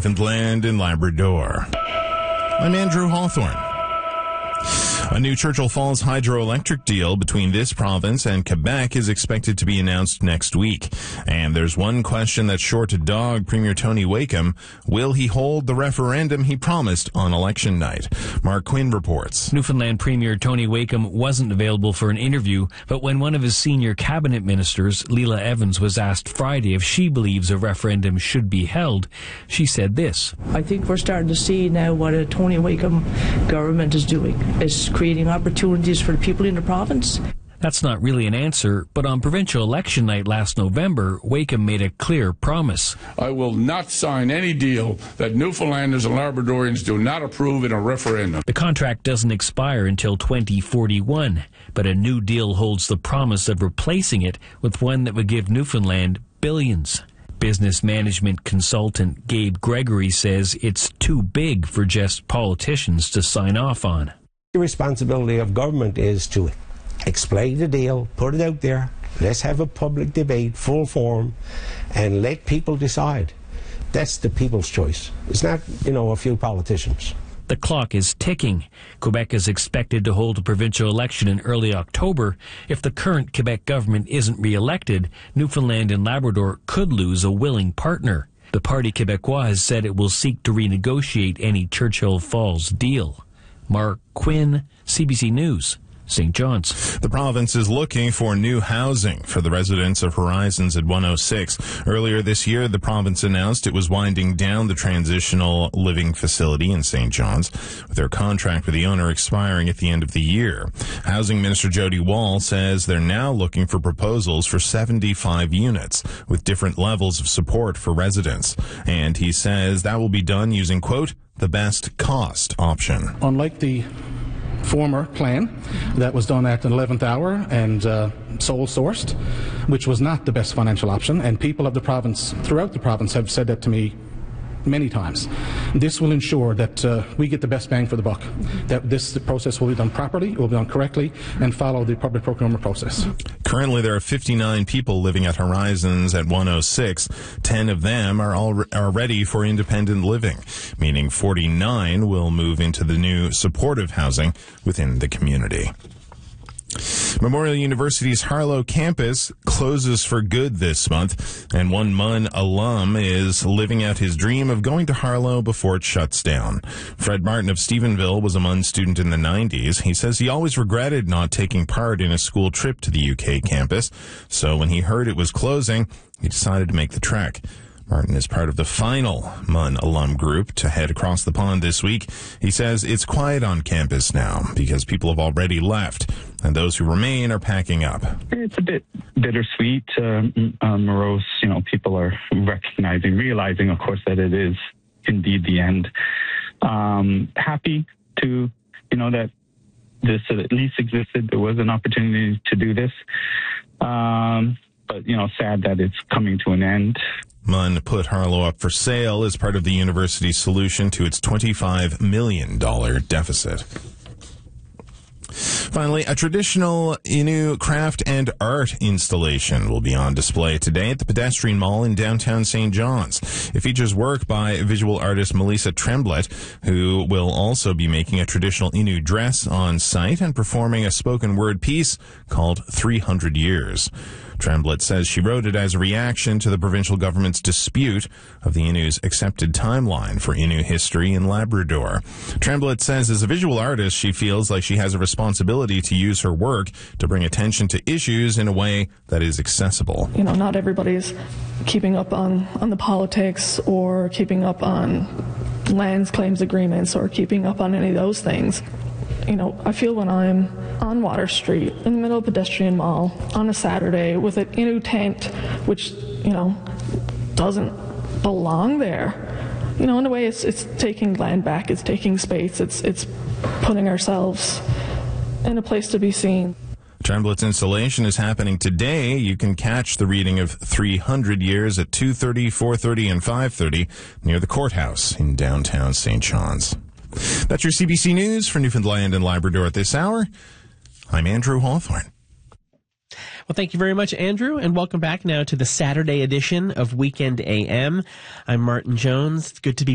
Newfoundland and Labrador. I'm Andrew Hawthorne. A new Churchill Falls hydroelectric deal between this province and Quebec is expected to be announced next week. And there's one question that's sure to dog Premier Tony Wakeham. Will he hold the referendum he promised on election night? Mark Quinn reports. Newfoundland Premier Tony Wakeham wasn't available for an interview, but when one of his senior cabinet ministers, Leela Evans, was asked Friday if she believes a referendum should be held, she said this. I think we're starting to see now what a Tony Wakeham government is doing. It's creating opportunities for the people in the province. That's not really an answer, but on provincial election night last November, Wakeham made a clear promise. I will not sign any deal that Newfoundlanders and Labradorians do not approve in a referendum. The contract doesn't expire until 2041, but a new deal holds the promise of replacing it with one that would give Newfoundland billions. Business management consultant Gabe Gregory says it's too big for just politicians to sign off on. The responsibility of government is to explain the deal, put it out there, let's have a public debate, full form, and let people decide. That's the people's choice. It's not, a few politicians. The clock is ticking. Quebec is expected to hold a provincial election in early October. If the current Quebec government isn't re-elected, Newfoundland and Labrador could lose a willing partner. The Parti Québécois has said it will seek to renegotiate any Churchill Falls deal. Mark Quinn, CBC News, St. John's. The province is looking for new housing for the residents of Horizons at 106. Earlier this year, the province announced it was winding down the transitional living facility in St. John's, with their contract with the owner expiring at the end of the year. Housing Minister Jody Wall says they're now looking for proposals for 75 units with different levels of support for residents. And he says that will be done using, quote, the best cost option. Unlike the former plan that was done at an 11th hour and sole sourced, which was not the best financial option, and people of the province, throughout the province, have said that to me many times. This will ensure that we get the best bang for the buck, that this process will be done properly, it will be done correctly, and follow the public procurement process. Currently, there are 59 people living at Horizons at 106. 10 of them are ready for independent living, meaning 49 will move into the new supportive housing within the community. Memorial University's Harlow campus closes for good this month, and one MUN alum is living out his dream of going to Harlow before it shuts down. Fred Martin of Stephenville was a MUN student in the 90s. He says he always regretted not taking part in a school trip to the UK campus, so when he heard it was closing, he decided to make the trek. Martin is part of the final MUN alum group to head across the pond this week. He says it's quiet on campus now because people have already left, and those who remain are packing up. It's a bit bittersweet, morose. People are realizing, of course, that it is indeed the end. Happy to, that this at least existed. There was an opportunity to do this. But, sad that it's coming to an end. MUN put Harlow up for sale as part of the university's solution to its $25 million deficit. Finally, a traditional Innu craft and art installation will be on display today at the Pedestrian Mall in downtown St. John's. It features work by visual artist Melissa Tremblett, who will also be making a traditional Innu dress on site and performing a spoken word piece called 300 Years. Tremblett says she wrote it as a reaction to the provincial government's dispute of the Innu's accepted timeline for Innu history in Labrador. Tremblett says as a visual artist, she feels like she has a responsibility to use her work to bring attention to issues in a way that is accessible. Not everybody's keeping up on the politics or keeping up on lands claims agreements or keeping up on any of those things. I feel when I'm on Water Street, in the middle of Pedestrian Mall, on a Saturday, with an Innu tent, which, doesn't belong there. In a way, it's taking land back, it's taking space, it's putting ourselves in a place to be seen. Tremblett's installation is happening today. You can catch the reading of 300 Years at 2:30, 4:30, and 5:30 near the courthouse in downtown St. John's. That's your CBC News for Newfoundland and Labrador at this hour. I'm Andrew Hawthorne. Well, thank you very much, Andrew, and welcome back now to the Saturday edition of Weekend AM. I'm Martin Jones. It's good to be